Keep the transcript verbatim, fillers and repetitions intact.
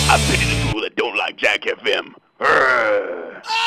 I pity the fool that don't like Jack F M. Urgh.